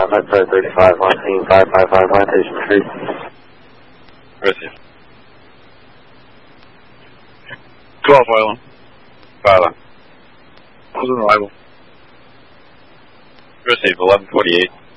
outside 35, on scene 555, plantation street. Receive. 12 Island. 5 on. Who's on arrival? Receive, 1148.